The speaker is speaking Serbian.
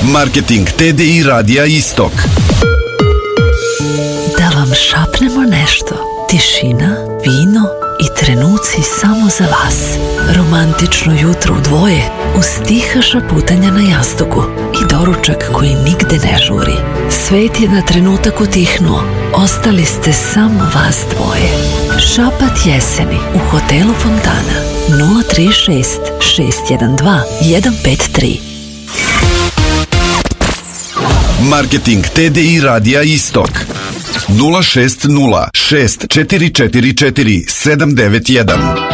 Marketing TDI Radija Istok. Da vam šapnemo nešto. Tišina, vino i trenuci samo za vas. Romantično jutro u dvoje uz tiha šaputanja na jastuku i doručak koji nigde ne žuri. Svet je na trenutak utihnuo. Ostali ste samo vas dvoje. Šapat jeseni u hotelu Fontana. 036 612 153. Marketing TDI Radija Istok. 060 6444 791.